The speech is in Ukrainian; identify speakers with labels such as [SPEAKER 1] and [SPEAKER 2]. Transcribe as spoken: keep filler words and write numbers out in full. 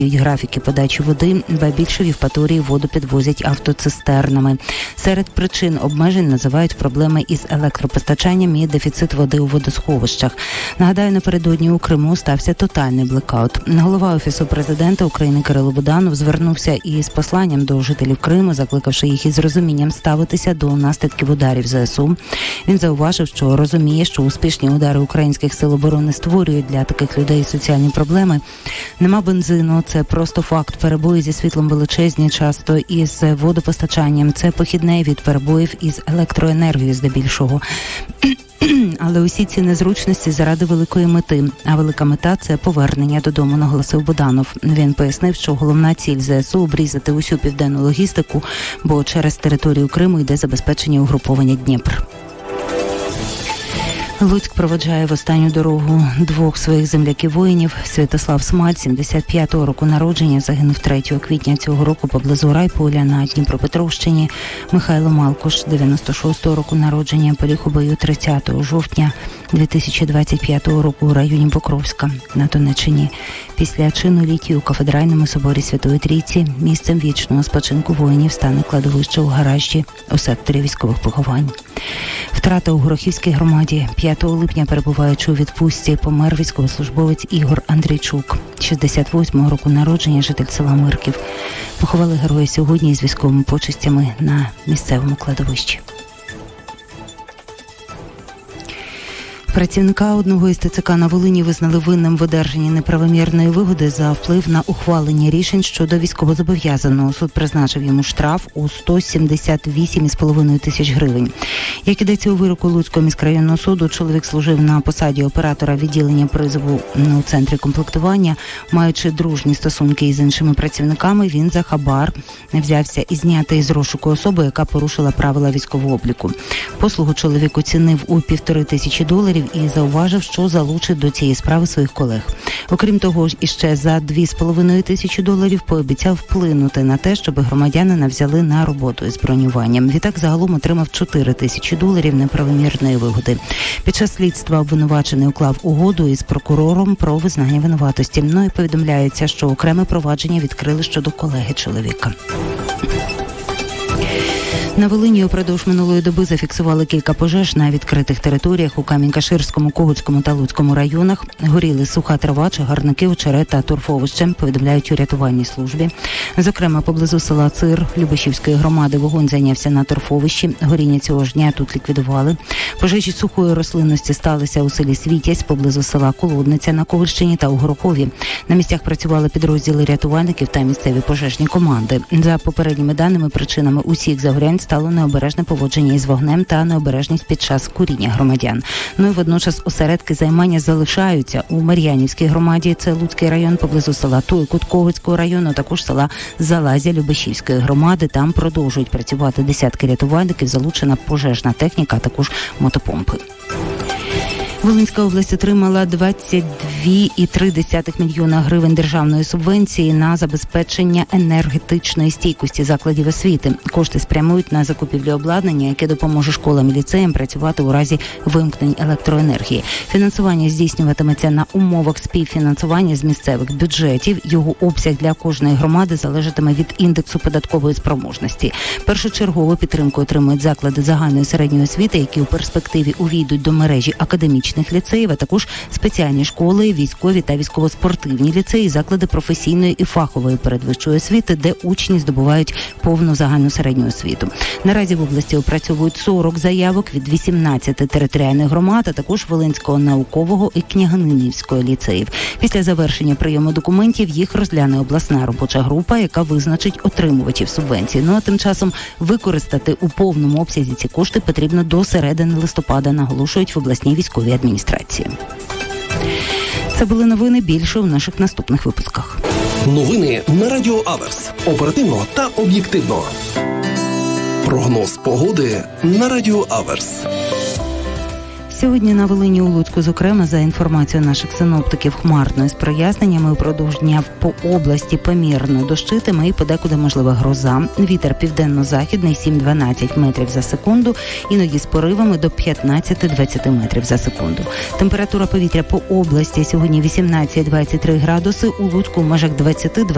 [SPEAKER 1] графіки подачі води, ба більше в Євпаторії воду підвозять автоцистернами. Серед причин обмежень називають проблеми із електропостачанням і дефіцит води у водосховищах. Нагадаю, напередодні у Криму стався тотальний блекаут. Голова Офісу президента України Кирило Буданов звернувся із посланням до жителів Криму, закликавши їх із розумінням ставитися до наслідків ударів ЗСУ. Він зауважив, що розуміє, що успішні удари українських сил оборони створюють для таких людей соціальні проблеми. Нема бензину, це просто факт. Перебої зі світлом величезні, часто із водопостачанням. Це похідне від перебоїв із електроенергією здебільшого. Але усі ці незручності заради великої мети. А велика мета – це повернення додому, наголосив Буданов. Він пояснив, що головна ціль ЗСУ – обрізати усю південну логістику, бо через територію Криму йде забезпечення угруповання Дніпр. Луцьк проводжає в останню дорогу двох своїх земляків-воїнів. Святослав Смаль, сімдесят п'ятого року народження, загинув третього квітня цього року поблизу Райполя на Дніпропетровщині. Михайло Малкуш, дев'яносто шостого року народження, поліг у бою тридцятого жовтня дві тисячі двадцять п'ятого року у районі Покровська на Донеччині. Після чину літії у Кафедральному соборі Святої Трійці місцем вічного спочинку воїнів стане кладовище у гаражі у секторі військових поховань. Втрата у Горохівській громаді. п'ятого липня, перебуваючи у відпустці, помер військовослужбовець Ігор Андрійчук, шістдесят восьмого року народження, житель села Мирків. Поховали героя сьогодні із військовими почестями на місцевому кладовищі. Працівника одного із ТЦК на Волині визнали винним в одержанні неправомірної вигоди за вплив на ухвалення рішень щодо військовозобов'язаного. Суд призначив йому штраф у сто сімдесят вісім з половиною тисяч гривень. Як ідеться у вироку Луцького міськрайонного суду, чоловік служив на посаді оператора відділення призову у центрі комплектування. Маючи дружні стосунки із іншими працівниками, він за хабар взявся і зняти із розшуку особу, яка порушила правила військового обліку. Послугу чоловік оцінив у півтори тисячі доларів і зауважив, що залучить до цієї справи своїх колег. Окрім того, іще за дві з половиною тисячі доларів пообіцяв вплинути на те, щоб громадянина взяли на роботу із бронюванням. Відтак загалом отримав чотири тисячі доларів неправомірної вигоди. Під час слідства обвинувачений уклав угоду із прокурором про визнання винуватості. Ну і повідомляється, що окреме провадження відкрили щодо колеги чоловіка. На Волині упродовж минулої доби зафіксували кілька пожеж на відкритих територіях у Камінь-Каширському, Когутському та Луцькому районах. Горіли суха трава, чагарники, очерет та торфовище, повідомляють у рятувальній службі. Зокрема, поблизу села Цир Любешівської громади вогонь зайнявся на торфовищі. Горіння цього ж дня тут ліквідували. Пожежі сухої рослинності сталися у селі Світязь, поблизу села Колодниця на Ковальщині та у Горохові. На місцях працювали підрозділи рятувальників та місцеві пожежні команди. За попередніми даними, причинами усіх загорянь стало необережне поводження із вогнем та необережність під час куріння громадян. Ну і водночас осередки займання залишаються у Мар'янівській громаді, це Луцький район, поблизу села Туйкут Ковицького району, також села Залазя Любешівської громади. Там продовжують працювати десятки рятувальників, залучена пожежна техніка, а також мотопомпи. Волинська область отримала двадцять дві цілих три десятих мільйона гривень державної субвенції на забезпечення енергетичної стійкості закладів освіти. Кошти спрямують на закупівлю обладнання, яке допоможе школам і ліцеям працювати у разі вимкнень електроенергії. Фінансування здійснюватиметься на умовах співфінансування з місцевих бюджетів. Його обсяг для кожної громади залежатиме від індексу податкової спроможності. Першочергову підтримку отримують заклади загальної середньої освіти, які у перспективі увійдуть до мережі академічних ліцеїв, а також спеціальні школи, військові та військово-спортивні ліцеї, заклади професійної і фахової передвищої освіти, де учні здобувають повну загальну середню освіту. Наразі в області опрацьовують сорок заявок від вісімнадцяти територіальних громад, а також Волинського наукового і Княгининівського ліцеїв. Після завершення прийому документів їх розгляне обласна робоча група, яка визначить отримувачів субвенції. Ну а тим часом використати у повному обсязі ці кошти потрібно до середини листопада, наголошують в обласній військовій адміністрації. Це були новини, більше у наших наступних випусках.
[SPEAKER 2] Новини на Радіо Аверс. Оперативно та об'єктивно. Прогноз погоди на Радіо Аверс.
[SPEAKER 1] Сьогодні на Волині, у Луцьку, зокрема, за інформацією наших синоптиків, хмарно з проясненнями. Упродовж дня по області помірно дощитиме і подекуди можлива гроза. Вітер південно-західний сім-дванадцять метрів за секунду, іноді з поривами до п'ятнадцять-двадцять метрів за секунду. Температура повітря по області сьогодні вісімнадцять-двадцять три градуси, у Луцьку в межах двадцять-двадцять